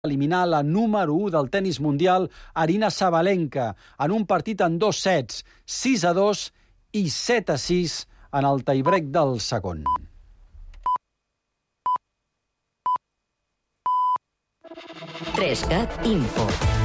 eliminar la número 1 del tenis mundial, Aryna Sabalenka, en un partit en 2 sets, 6-2 i 7-6 en el tiebreak del segon. Info.